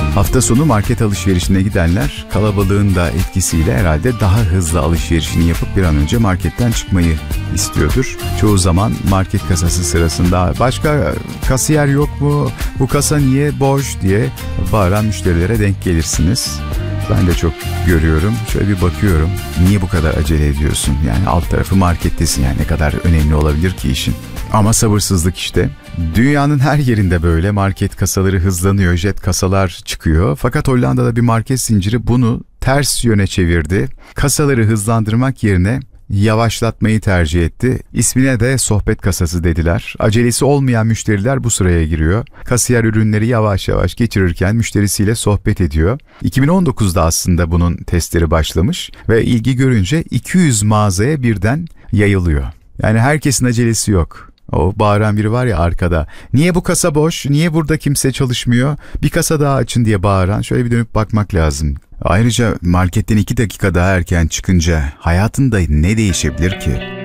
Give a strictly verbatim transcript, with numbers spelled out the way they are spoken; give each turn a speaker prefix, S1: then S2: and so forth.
S1: Hafta sonu market alışverişine gidenler kalabalığın da etkisiyle herhalde daha hızlı alışverişini yapıp bir an önce marketten çıkmayı istiyordur. Çoğu zaman market kasası sırasında başka kasiyer yok mu, bu kasa niye boş diye bağıran müşterilere denk gelirsiniz. Ben de çok görüyorum. Şöyle bir bakıyorum. Niye bu kadar acele ediyorsun? Yani alt tarafı markettesin, yani ne kadar önemli olabilir ki işin? Ama sabırsızlık işte. Dünyanın her yerinde böyle market kasaları hızlanıyor, jet kasalar çıkıyor. Fakat Hollanda'da bir market zinciri bunu ters yöne çevirdi. Kasaları hızlandırmak yerine yavaşlatmayı tercih etti. İsmine de sohbet kasası dediler. Acelesi olmayan müşteriler bu sıraya giriyor. Kasiyer ürünleri yavaş yavaş geçirirken müşterisiyle sohbet ediyor. iki bin on dokuzda aslında bunun testleri başlamış ve ilgi görünce iki yüz mağazaya birden yayılıyor. Yani herkesin acelesi yok. O bağıran biri var ya arkada. Niye bu kasa boş? Niye burada kimse çalışmıyor? Bir kasa daha açın diye bağıran. Şöyle bir dönüp bakmak lazım. Ayrıca marketten iki dakika daha erken çıkınca hayatında ne değişebilir ki?